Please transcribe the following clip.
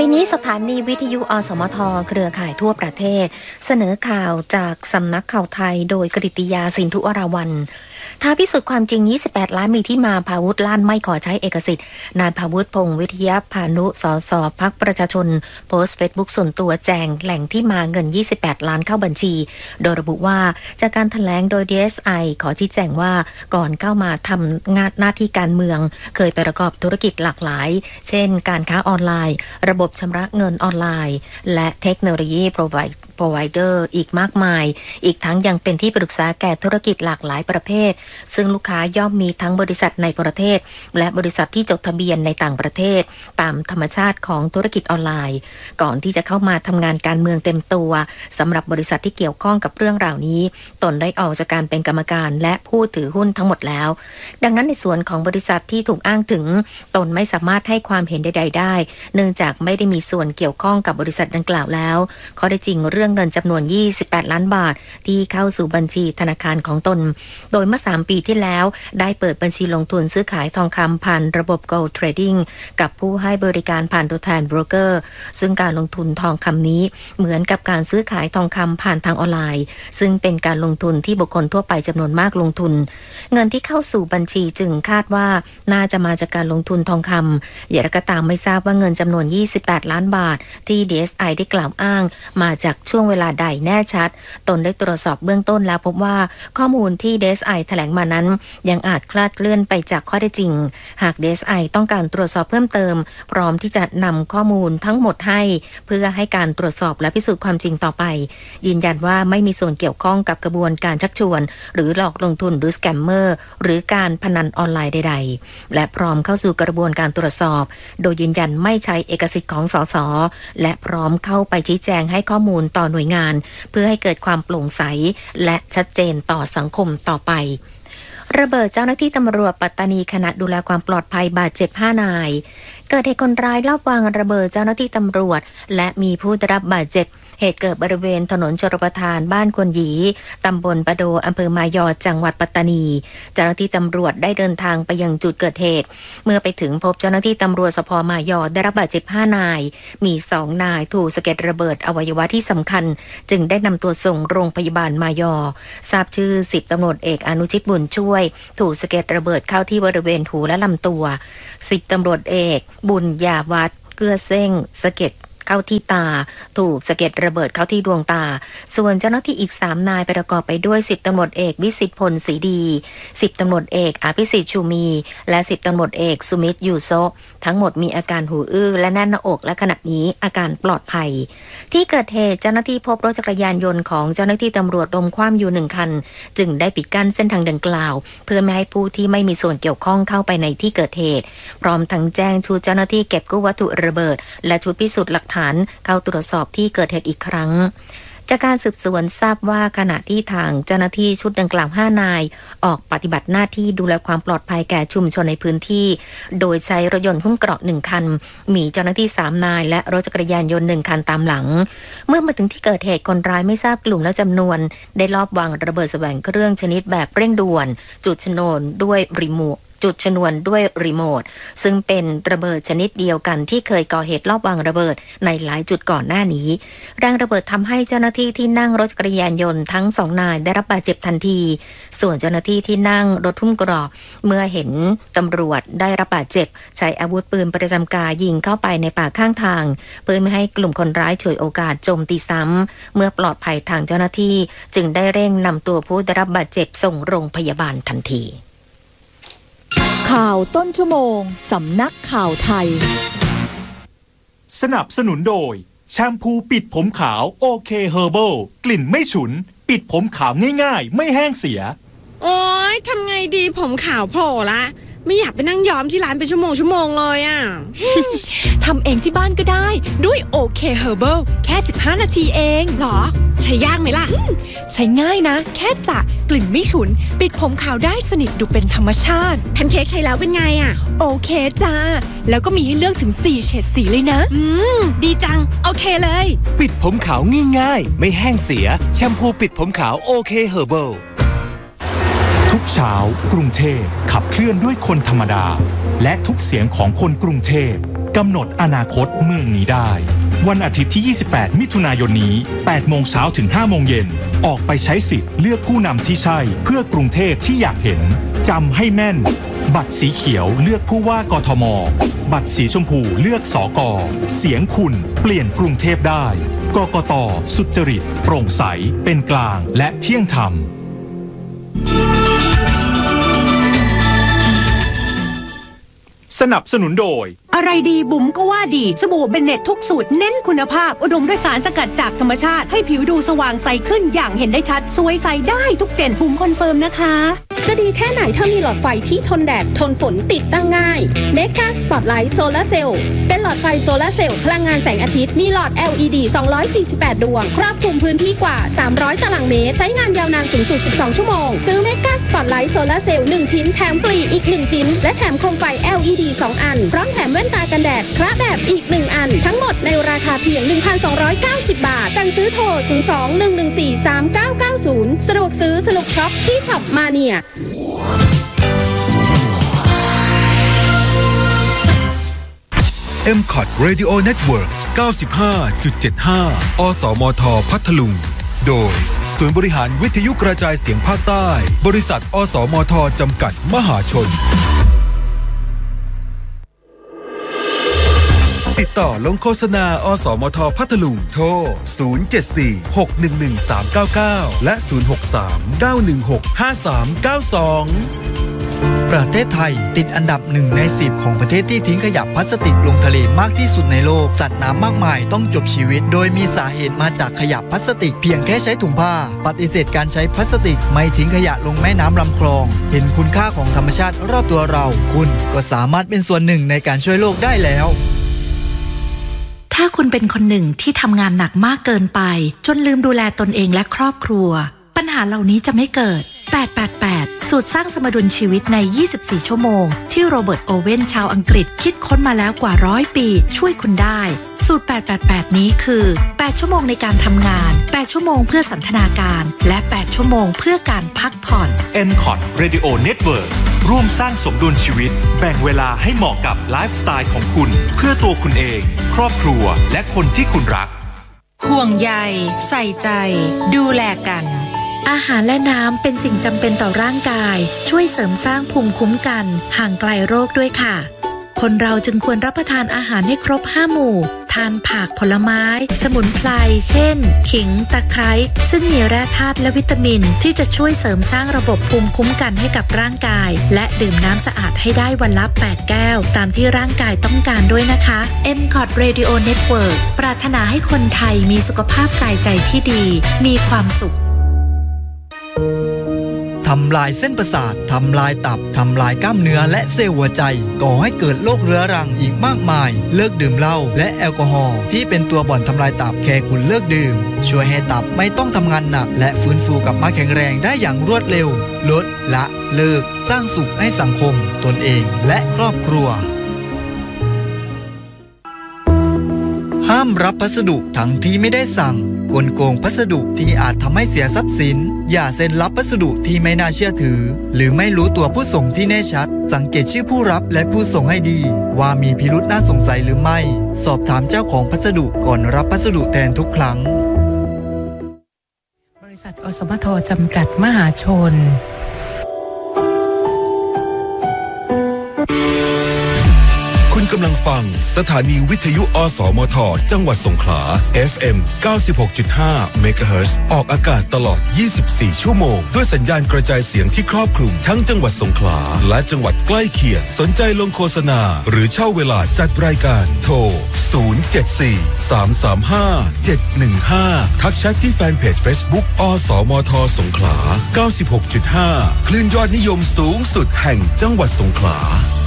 ปีนี้สถานีวิทยุอสมทเครือข่ายทั่วประเทศเสนอข่าวจากสำนักข่าวไทยโดยกฤติยาสินธุวราวัลย์ท้าพิสูจน์ความจริง28ล้านมีที่มาพาวุฒิล้านไม่ขอใช้เอกสิทธิ์นายพาวุฒิพงษ์วิทยาพานุสสพรรคประชาชนโพสต์เฟซบุ๊กส่วนตัวแจงแหล่งที่มาเงิน28ล้านเข้าบัญชีโดยระบุว่าจากการแถลงโดย DSI ขอชี้แจงว่าก่อนเข้ามาทำงานหน้าที่การเมืองเคยประกอบธุรกิจหลากหลายเช่นการค้าออนไลน์ระบบชำระเงินออนไลน์และเทคโนโลยีprovider อีกมากมายอีกทั้งยังเป็นที่ปรึกษาแก่ธุรกิจหลากหลายประเภทซึ่งลูกค้าย่อมมีทั้งบริษัทในประเทศและบริษัทที่จดทะเบียนในต่างประเทศตามธรรมชาติของธุรกิจออนไลน์ก่อนที่จะเข้ามาทำงานการเมืองเต็มตัวสำหรับบริษัทที่เกี่ยวข้องกับเรื่องราวนี้ตนได้ออกจากการเป็นกรรมการและผู้ถือหุ้นทั้งหมดแล้วดังนั้นในส่วนของบริษัทที่ถูกอ้างถึงตนไม่สามารถให้ความเห็นใดๆได้เนื่องจากไม่ได้มีส่วนเกี่ยวข้องกับบริษัทดังกล่าวแล้วข้อเท็จจริงเรื่องเงินจำนวน28ล้านบาทที่เข้าสู่บัญชีธนาคารของตนโดยเมื่อ3ปีที่แล้วได้เปิดบัญชีลงทุนซื้อขายทองคำผ่านระบบ Gold Trading กับผู้ให้บริการผ่านตัวแทนโบรกเกอร์ซึ่งการลงทุนทองคำนี้เหมือนกับการซื้อขายทองคำผ่านทางออนไลน์ซึ่งเป็นการลงทุนที่บุคคลทั่วไปจำนวนมากลงทุนเงินที่เข้าสู่บัญชีจึงคาดว่าน่าจะมาจากการลงทุนทองคำอย่างไรก็ตามไม่ทราบว่าเงินจำนวน28ล้านบาทที่ DSI ได้กล่าวอ้างมาจากช่วงเวลาใดแน่ชัดตนได้ตรวจสอบเบื้องต้นแล้วพบว่าข้อมูลที่ DSI แถลงมานั้นยังอาจคลาดเคลื่อนไปจากข้อเท็จจริงหาก DSI ต้องการตรวจสอบเพิ่มเติมพร้อมที่จะนำข้อมูลทั้งหมดให้เพื่อให้การตรวจสอบและพิสูจน์ความจริงต่อไปยืนยันว่าไม่มีส่วนเกี่ยวข้องกับกระบวนการชักชวนหรือหลอกลงทุนหรือสแกมเมอร์หรือการพนันออนไลน์ใดๆและพร้อมเข้าสู่กระบวนการตรวจสอบโดยยืนยันไม่ใช้เอกสิทธิ์ของสสและพร้อมเข้าไปชี้แจงให้ข้อมูลต่อหน่วยงานเพื่อให้เกิดความโปร่งใสและชัดเจนต่อสังคมต่อไประเบิดเจ้าหน้าที่ตำรวจปัตตานีขณะดูแลความปลอดภัยบาดเจ็บ5 นายเกิดเหตุคนร้ายลอบวางระเบิดเจ้าหน้าที่ตำรวจและมีผู้ได้รับบาดเจ็บเหตุเกิดบริเวณถนนชลประทานบ้านควนหยีตำบลปะโดอำเภอมายอจังหวัดปัตตานีเจ้าหน้าที่ตำรวจได้เดินทางไปยังจุดเกิดเหตุเมื่อไปถึงพบเจ้าหน้าที่ตำรวจสภ.มายอได้รับบาดเจ็บ5 นายมี2 นายถูกสะเก็ดระเบิดอวัยวะที่สำคัญจึงได้นำตัวส่งโรงพยาบาลมายอทราบชื่อ10ตำรวจเอกอนุชิตบุญช่วยถูกสะเก็ดระเบิดเข้าที่บริเวณหูและลำตัว10ตำรวจเอกบุญญาวัฒน์เกื้อเซ้งสะเก็ดเข้าที่ตาถูกสะเก็ดระเบิดเข้าที่ดวงตาส่วนเจ้าหน้าที่อีก3 นายประกอบไปด้วย10ตำรวจเอกวิสิทธิ์พลศรีดี10ตำรวจเอกอภิสิทธิ์ชูมีและ10ตำรวจเอกสุมิตรยูโซทั้งหมดมีอาการหูอื้อและแน่นหน้าอกและขณะนี้อาการปลอดภัยที่เกิดเหตุเจ้าหน้าที่พบรถจักรยานยนต์ของเจ้าหน้าที่ตำรวจล้มคว่ำอยู่1 คันจึงได้ปิดกั้นเส้นทางดังกล่าวเพื่อไม่ให้ผู้ที่ไม่มีส่วนเกี่ยวข้องเข้าไปในที่เกิดเหตุพร้อมทั้งแจ้งชุดเจ้าหน้าที่เก็บกู้วัตถุระเบิดและชุดพิสูจน์หลักฐานเข้าตรวจสอบที่เกิดเหตุอีกครั้งจากการสืบสวนทราบว่าขณะที่ทางเจ้าหน้าที่ชุดดังกล่าว5 นายออกปฏิบัติหน้าที่ดูแลความปลอดภัยแก่ชุมชนในพื้นที่โดยใช้รถยนต์หุ้มเกราะ1 คันมีเจ้าหน้าที่3 นายและรถจักรยานยนต์1 คันตามหลังเมื่อมาถึงที่เกิดเหตุคนร้ายไม่ทราบกลุ่มและจำนวนได้ลอบวางระเบิดแสวงเครื่องชนิดแบบเร่งด่วนจุดชนวนด้วยรีโมทซึ่งเป็นระเบิดชนิดเดียวกันที่เคยก่อเหตุลอบวางระเบิดในหลายจุดก่อนหน้านี้แรงระเบิดทำให้เจ้าหน้าที่ที่นั่งรถจักรยานยนต์ทั้ง2 นายได้รับบาดเจ็บทันทีส่วนเจ้าหน้าที่ที่นั่งรถหุ้มเกราะเมื่อเห็นตำรวจได้รับบาดเจ็บใช้อาวุธปืนประจำกายยิงเข้าไปในป่าข้างทางเพื่อไม่ให้กลุ่มคนร้ายฉวยโอกาสโจมตีซ้ำเมื่อปลอดภัยทางเจ้าหน้าที่จึงได้เร่งนำตัวผู้ได้รับบาดเจ็บส่งโรงพยาบาลทันทีข่าวต้นชั่วโมงสำนักข่าวไทยสนับสนุนโดยแชมพูปิดผมขาวโอเคเฮอร์เบิลกลิ่นไม่ฉุนปิดผมขาวง่ายๆไม่แห้งเสียโอ๊ยทำไงดีผมขาวโผล่ละไม่อยากไปนั่งย้อมที่ร้านเป็นชั่วโมงเลยอ่ะทำเองที่บ้านก็ได้ด้วยโอเคเฮอร์เบิลแค่15 นาทีเองหรอใช้ยากไหมล่ะใช้ง่ายนะแค่สระกลิ่นไม่ฉุนปิดผมขาวได้สนิทดูเป็นธรรมชาติแพนเค้กใช้แล้วเป็นไงอ่ะโอเคจ้าแล้วก็มีให้เลือกถึง4 เฉดสีเลยนะดีจังโอเคเลยปิดผมขาวง่ายๆไม่แห้งเสียแชมพูปิดผมขาวโอเคเฮอร์เบิลทุกเช้ากรุงเทพขับเคลื่อนด้วยคนธรรมดาและทุกเสียงของคนกรุงเทพกำหนดอนาคตเมืองนี้ได้วันอาทิตย์ที่ 28 มิถุนายนนี้ 8 โมงเช้าถึง 5 โมงเย็นออกไปใช้สิทธิ์เลือกผู้นำที่ใช่เพื่อกรุงเทพที่อยากเห็นจำให้แม่นบัตรสีเขียวเลือกผู้ว่ากทมบัตรสีชมพูเลือกสก.เสียงคุณเปลี่ยนกรุงเทพได้กกต.สุจริตโปร่งใสเป็นกลางและเที่ยงธรรมสนับสนุนโดยอะไรดีบุ๋มก็ว่าดีสบู่เบนเน็ตทุกสูตรเน้นคุณภาพอุดมด้วยสารสกัดจากธรรมชาติให้ผิวดูสว่างใสขึ้นอย่างเห็นได้ชัดสวยใสได้ทุกเจนบุ๋มคอนเฟิร์มนะคะจะดีแค่ไหนถ้ามีหลอดไฟที่ทนแดดทนฝนติดตั้งง่าย Mega Spotlight Solar Cell เป็นหลอดไฟโซลาร์เซลล์พลังงานแสงอาทิตย์มีหลอด LED 248 ดวงครอบคลุมพื้นที่กว่า300ตารางเมตรใช้งานยาวนานสูงสุด12ชั่วโมงซื้อ Mega Spotlight Solar Cell 1 ชิ้นแถมฟรีอีก1ชิ้นและแถมโคมไฟ LED 2 อันพร้อมแถมแว่นตากันแดดพระแบบอีก1อันทั้งหมดในราคาเพียง 1,290 บาทสั่งซื้อโทร 02-114-3990 สะดวกซื้อสนุกช็อปที่ช็อปมาเนีย MCOT Radio Network 95.75 อสมท พัทลุงโดยศูนย์บริหารวิทยุกระจายเสียงภาคใต้บริษัทอสมท จำกัดมหาชนติดต่อลงโฆษณาอสมท พัทลุงโทร 074-611-399 และ 063-916-5392 ประเทศไทยติดอันดับ1ใน10ของประเทศที่ทิ้งขยะพลาสติกลงทะเลมากที่สุดในโลกสัตว์น้ำมากมายต้องจบชีวิตโดยมีสาเหตุมาจากขยะพลาสติกเพียงแค่ใช้ถุงผ้าปฏิเสธการใช้พลาสติกไม่ทิ้งขยะลงแม่น้ำลำคลองเห็นคุณค่าของธรรมชาติรอบตัวเราคุณก็สามารถเป็นส่วนหนึ่งในการช่วยโลกได้แล้วถ้าคุณเป็นคนหนึ่งที่ทำงานหนักมากเกินไปจนลืมดูแลตนเองและครอบครัวปัญหาเหล่านี้จะไม่เกิด888สูตรสร้างสมดุลชีวิตใน24ชั่วโมงที่โรเบิร์ตโอเว่นชาวอังกฤษคิดค้นมาแล้วกว่า100ปีช่วยคุณได้สูตร888นี้คือ8ชั่วโมงในการทำงาน8ชั่วโมงเพื่อสันทนาการและ8ชั่วโมงเพื่อการพักผ่อน MCOT Radio Network ร่วมสร้างสมดุลชีวิตแบ่งเวลาให้เหมาะกับไลฟ์สไตล์ของคุณเพื่อตัวคุณเองครอบครัวและคนที่คุณรักห่วงใยใส่ใจดูแลกันอาหารและน้ำเป็นสิ่งจำเป็นต่อร่างกายช่วยเสริมสร้างภูมิคุ้มกันห่างไกลโรคด้วยค่ะคนเราจึงควรรับประทานอาหารให้ครบ5หมู่ทานผักผลไม้สมุนไพรเช่นขิงตะไคร้ซึ่งมีแร่ธาตุและวิตามินที่จะช่วยเสริมสร้างระบบภูมิคุ้มกันให้กับร่างกายและดื่มน้ำสะอาดให้ได้วันละ8แก้วตามที่ร่างกายต้องการด้วยนะคะ MCOT Radio Network ปรารถนาให้คนไทยมีสุขภาพกายใจที่ดีมีความสุขทำลายเส้นประสาททำลายตับทำลายกล้ามเนื้อและเซลล์หัวใจก่อให้เกิดโรคเรื้อรังอีกมากมายเลิกดื่มเหล้าและแอลกอฮอล์ที่เป็นตัวบ่อนทำลายตับแค่คุณเลิกดื่มช่วยให้ตับไม่ต้องทำงานหนักและฟื้นฟูกลับมาแข็งแรงได้อย่างรวดเร็วลดละเลิกสร้างสุขให้สังคมตนเองและครอบครัวห้ามรับพัสดุทั้งที่ไม่ได้สั่งกลโกงพัสดุที่อาจทำให้เสียทรัพย์สินอย่าเซ็นรับพัสดุที่ไม่น่าเชื่อถือหรือไม่รู้ตัวผู้ส่งที่แน่ชัดสังเกตชื่อผู้รับและผู้ส่งให้ดีว่ามีพิรุธน่าสงสัยหรือไม่สอบถามเจ้าของพัสดุก่อนรับพัสดุแทนทุกครั้งบริษัทอสมทจำกัดมหาชนคุณกำลังฟังสถานีวิทยุอสมทจังหวัดสงขลา FM 96.5 MHz ออกอากาศตลอด24ชั่วโมงด้วยสัญญาณกระจายเสียงที่ครอบคลุมทั้งจังหวัดสงขลาและจังหวัดใกล้เคียงสนใจลงโฆษณาหรือเช่าเวลาจัดรายการโทร 074-335-715 ทักแชทที่แฟนเพจ Facebook อสมทสงขลา 96.5 คลื่นยอดนิยมสูงสุดแห่งจังหวัดสงขลา